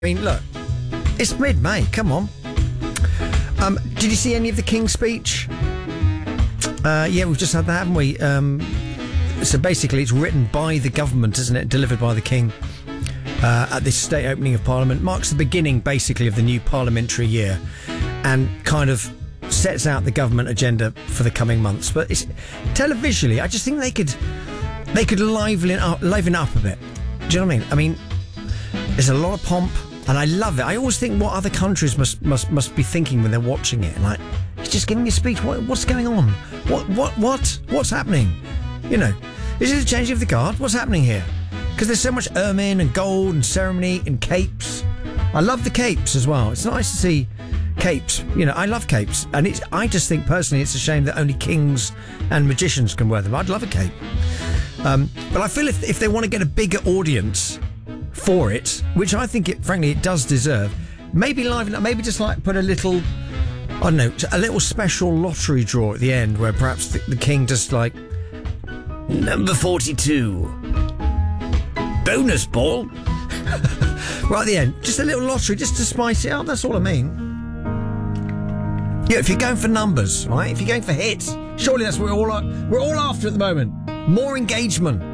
mean, look, it's mid-May. Come on. Did you see any of the King's speech? Yeah, we've just had that, haven't we? So basically, it's written by the government, isn't it? Delivered by the King at this state opening of Parliament. Marks the beginning, basically, of the new parliamentary year, and kind of sets out the government agenda for the coming months. But it's televisually, I just think they could liven up a bit. Do you know what I mean? I mean, there's a lot of pomp. And I love it. I always think what other countries must be thinking when they're watching it. Like, he's just giving a speech. What's going on? What's happening? You know, is it a changing of the guard? What's happening here? Because there's so much ermine and gold and ceremony and capes. I love the capes as well. It's nice to see capes. You know, I love capes. And I just think personally it's a shame that only kings and magicians can wear them. I'd love a cape. But I feel if they want to get a bigger audience for it, which I think it does deserve, maybe liven up, maybe just like put a little, I don't know, a little special lottery draw at the end where perhaps the King just like, number 42, bonus ball. Right at the end, just a little lottery just to spice it up, that's all I mean. Yeah, if you're going for numbers, right, if you're going for hits, surely that's what we're all after at the moment. More engagement.